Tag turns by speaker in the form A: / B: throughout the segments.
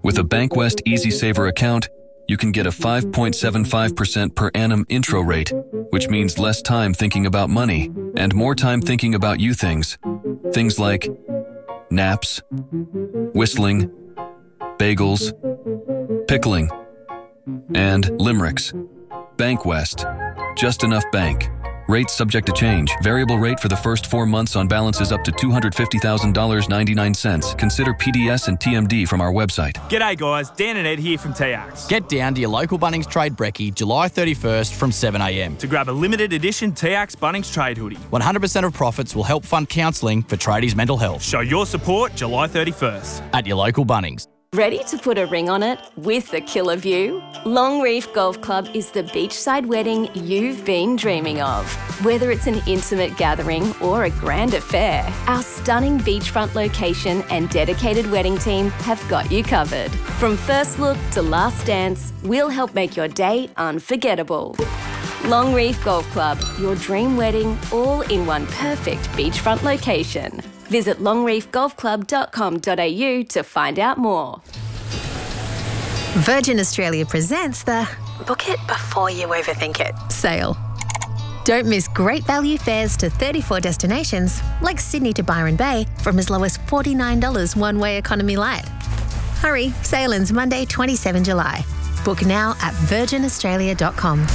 A: With a Bankwest EasySaver account, you can get a 5.75% per annum intro rate, which means less time thinking about money and more time thinking about you things. Things like naps, whistling, bagels, pickling, and limericks. Bankwest. Just enough bank. Rates subject to change. Variable rate for the first 4 months on balances up to $250,000.99. Consider PDS and TMD from our website.
B: G'day guys, Dan and Ed here from TAX.
C: Get down to your local Bunnings Trade Brekkie July 31st from 7am.
B: To grab a limited edition TAX Bunnings Trade hoodie.
C: 100% of profits will help fund counselling for tradies' mental health.
B: Show your support July 31st.
C: At your local Bunnings.
D: Ready to put a ring on it with a killer view? Long Reef Golf Club is the beachside wedding you've been dreaming of. Whether it's an intimate gathering or a grand affair, our stunning beachfront location and dedicated wedding team have got you covered. From first look to last dance, we'll help make your day unforgettable. Long Reef Golf Club, your dream wedding, all in one perfect beachfront location. Visit longreefgolfclub.com.au to find out more.
E: Virgin Australia presents the Book It Before You Overthink It sale. Don't miss great value fares to 34 destinations, like Sydney to Byron Bay, from as low as $49 one-way economy light. Hurry, sale ends Monday, 27 July. Book now at virginaustralia.com.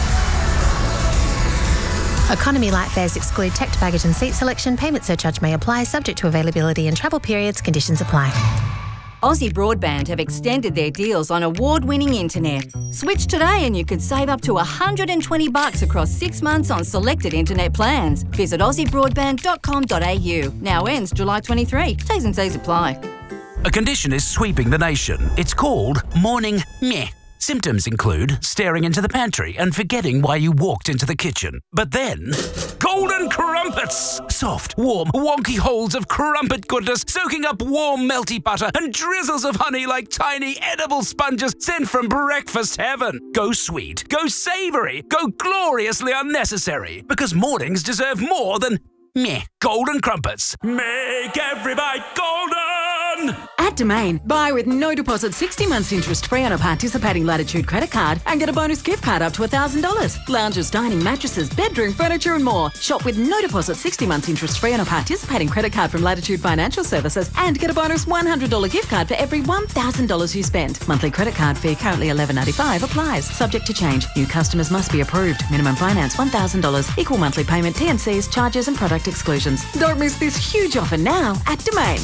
E: Economy light fares exclude checked baggage and seat selection. Payment surcharge may apply, subject to availability and travel periods. Conditions apply.
F: Aussie Broadband have extended their deals on award-winning internet. Switch today and you could save up to $120 across 6 months on selected internet plans. Visit aussiebroadband.com.au. Now ends July 23. T's and C's apply.
G: A condition is sweeping the nation. It's called morning meh. Symptoms include staring into the pantry and forgetting why you walked into the kitchen. But then, golden crumpets! Soft, warm, wonky holes of crumpet goodness soaking up warm, melty butter and drizzles of honey like tiny edible sponges sent from breakfast heaven. Go sweet, go savoury, go gloriously unnecessary. Because mornings deserve more than meh. Golden crumpets. Make every bite golden!
H: At Domain, buy with no deposit 60 months interest free on a participating Latitude credit card and get a bonus gift card up to $1,000. Lounges, dining, mattresses, bedroom furniture and more. Shop with no deposit 60 months interest free on a participating credit card from Latitude Financial Services and get a bonus $100 gift card for every $1,000 you spend. Monthly credit card fee currently $11.95 applies. Subject to change. New customers must be approved. Minimum finance $1,000. Equal monthly payment, T&Cs, charges and product exclusions. Don't miss this huge offer now at Domain.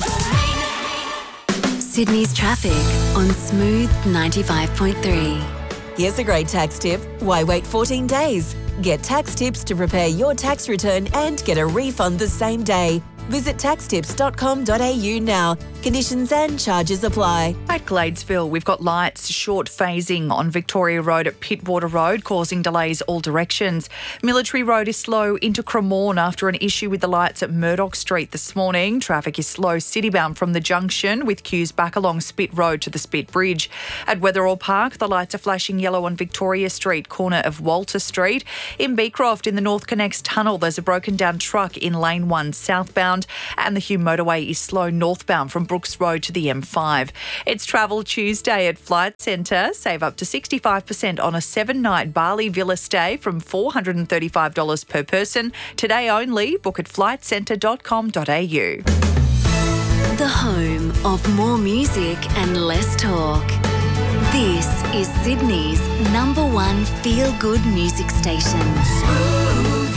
I: Sydney's traffic on Smooth 95.3.
J: Here's a great tax tip. Why wait 14 days? Get tax tips to prepare your tax return and get a refund the same day. Visit taxtips.com.au now. Conditions and charges apply.
K: At Gladesville, we've got lights short phasing on Victoria Road at Pittwater Road, causing delays all directions. Military Road is slow into Cremorne after an issue with the lights at Murdoch Street this morning. Traffic is slow citybound from the junction with queues back along Spit Road to the Spit Bridge. At Wetherall Park, the lights are flashing yellow on Victoria Street, corner of Walter Street. In Beecroft, in the North Connects Tunnel, there's a broken down truck in Lane 1 southbound, and the Hume Motorway is slow northbound from Brooks Road to the M5. It's Travel Tuesday at Flight Centre. Save up to 65% on a 7-night Bali Villa stay from $435 per person. Today only. Book at flightcentre.com.au.
I: The home of more music and less talk. This is Sydney's #1 feel-good music station.
L: Smooth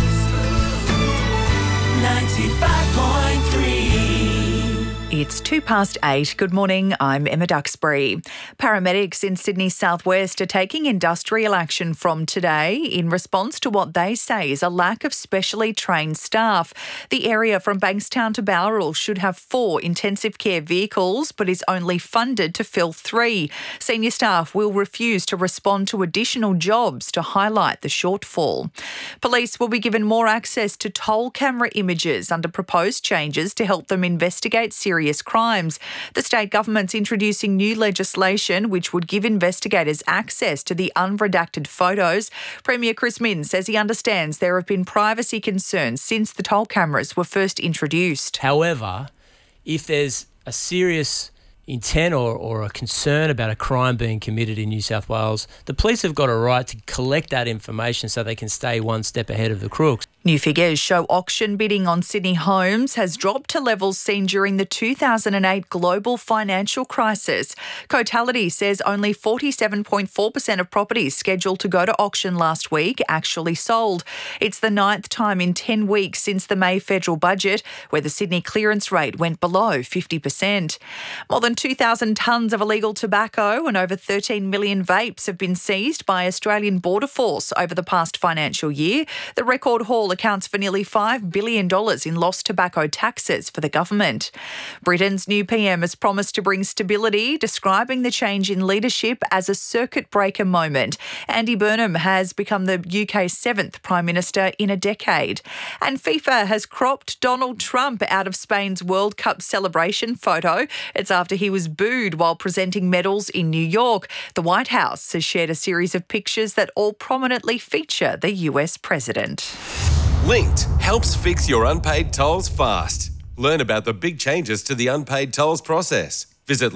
L: 95.3.
K: It's 8:02. Good morning, I'm Emma Duxbury. Paramedics in Sydney's southwest are taking industrial action from today in response to what they say is a lack of specially trained staff. The area from Bankstown to Bowral should have 4 intensive care vehicles, but is only funded to fill 3. Senior staff will refuse to respond to additional jobs to highlight the shortfall. Police will be given more access to toll camera images under proposed changes to help them investigate serious crimes. The state government's introducing new legislation which would give investigators access to the unredacted photos. Premier Chris Minns says he understands there have been privacy concerns since the toll cameras were first introduced.
M: However, if there's a serious
L: intent or a concern about a crime being committed in New South Wales, the police have got a right to collect that information so they can stay one step ahead of the crooks.
K: New figures show auction bidding on Sydney homes has dropped to levels seen during the 2008 global financial crisis. Cotality says only 47.4% of properties scheduled to go to auction last week actually sold. It's the 9th time in 10 weeks since the May federal budget where the Sydney clearance rate went below 50%. More than 2,000 tonnes of illegal tobacco and over 13 million vapes have been seized by Australian Border Force over the past financial year. The record haul accounts for nearly $5 billion in lost tobacco taxes for the government. Britain's new PM has promised to bring stability, describing the change in leadership as a circuit breaker moment. Andy Burnham has become the UK's 7th Prime Minister in a decade. And FIFA has cropped Donald Trump out of Spain's World Cup celebration photo. It's after he was booed while presenting medals in New York. The White House has shared a series of pictures that all prominently feature the US president.
M: Linked helps fix your unpaid tolls fast. Learn about the big changes to the unpaid tolls process. Visit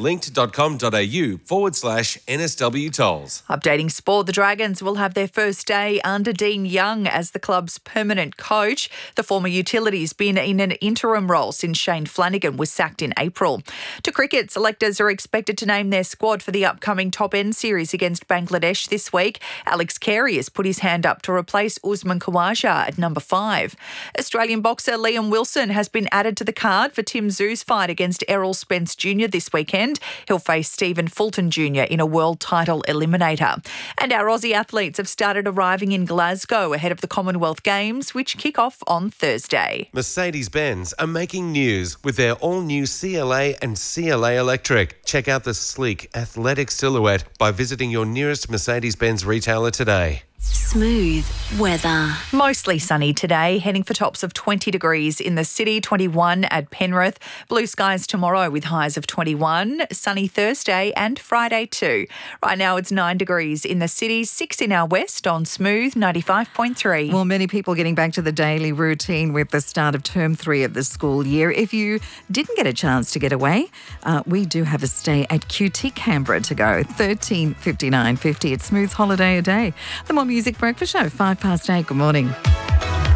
M: linked.com.au/NSW tolls.
K: Updating sport, the Dragons will have their first day under Dean Young as the club's permanent coach. The former utility's been in an interim role since Shane Flanagan was sacked in April. To cricket, selectors are expected to name their squad for the upcoming top-end series against Bangladesh this week. Alex Carey has put his hand up to replace Usman Khawaja at number 5. Australian boxer Liam Wilson has been added to the card for Tim Tszju's fight against Errol Spence Jr. this weekend. He'll face Stephen Fulton Jr. in a world title eliminator. And our Aussie athletes have started arriving in Glasgow ahead of the Commonwealth Games, which kick off on Thursday.
M: Mercedes-Benz are making news with their all-new CLA and CLA Electric. Check out the sleek, athletic silhouette by visiting your nearest Mercedes-Benz retailer today.
I: Smooth weather.
K: Mostly sunny today, heading for tops of 20 degrees in the city, 21 at Penrith. Blue skies tomorrow with highs of 21. Sunny Thursday and Friday too. Right now it's 9 degrees in the city, 6 in our west on Smooth 95.3.
N: Well, many people getting back to the daily routine with the start of term 3 of the school year. If you didn't get a chance to get away, we do have a stay at QT Canberra to go. 13.59.50. It's Smooth holiday a day. The More Music Breakfast Show, 8:05. Good morning.